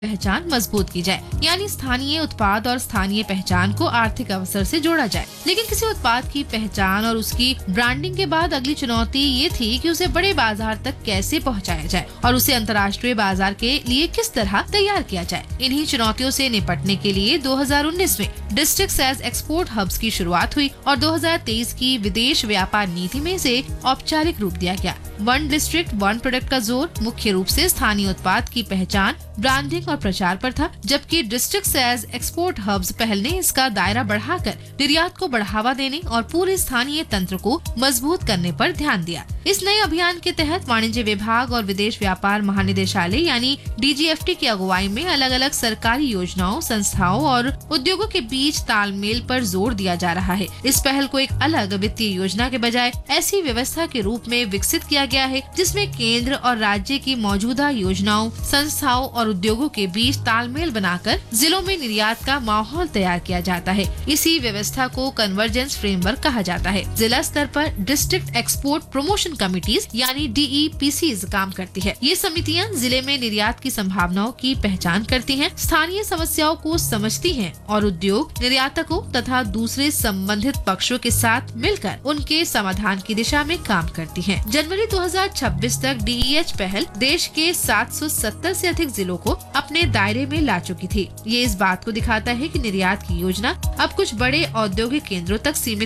पहचान मजबूत की जाए, यानी स्थानीय उत्पाद और स्थानीय पहचान को आर्थिक अवसर से जोड़ा जाए। लेकिन किसी उत्पाद की पहचान और उसकी ब्रांडिंग के बाद अगली चुनौती ये थी कि उसे बड़े बाजार तक कैसे पहुंचाया जाए और उसे अंतर्राष्ट्रीय बाजार के लिए किस तरह तैयार किया जाए। इन्हीं चुनौतियों से निपटने के लिए 2019 में डिस्ट्रिक्ट एज एक्सपोर्ट हब्स की शुरुआत हुई और 2023 की विदेश व्यापार नीति में इसे औपचारिक रूप दिया गया। वन डिस्ट्रिक्ट वन प्रोडक्ट का जोर मुख्य रूप से स्थानीय उत्पाद की पहचान, ब्रांडिंग और प्रचार पर था, जबकि डिस्ट्रिक्ट एज एक्सपोर्ट हब्स पहल ने इसका दायरा बढ़ाकर निर्यात को बढ़ावा देने और पूरे स्थानीय तंत्र को मजबूत करने पर ध्यान दिया। इस नए अभियान के तहत वाणिज्य विभाग और विदेश व्यापार महानिदेशालय यानी DGFT की अगुवाई में अलग अलग सरकारी योजनाओं, संस्थाओं और उद्योगों के बीच तालमेल पर जोर दिया जा रहा है। इस पहल को एक अलग वित्तीय योजना के बजाय ऐसी व्यवस्था के रूप में विकसित किया गया है जिसमें केंद्र और राज्य की मौजूदा योजनाओं, संस्थाओं और उद्योगों के बीच तालमेल बनाकर जिलों में निर्यात का माहौल तैयार किया जाता है। इसी व्यवस्था को कन्वर्जेंस फ्रेमवर्क कहा जाता है। जिला स्तर पर डिस्ट्रिक्ट एक्सपोर्ट प्रमोशन कमिटीज यानी DEPCs काम करती है। ये समितियां जिले में निर्यात की संभावनाओं की पहचान करती हैं, स्थानीय समस्याओं को समझती हैं और उद्योग, निर्यातकों तथा दूसरे संबंधित पक्षों के साथ मिलकर उनके समाधान की दिशा में काम करती हैं। जनवरी 2026 तक DEH पहल देश के 770 से अधिक जिलों को अपने दायरे में ला चुकी थी। ये इस बात को दिखाता है कि निर्यात की योजना अब कुछ बड़े औद्योगिक केंद्रों तक सीमित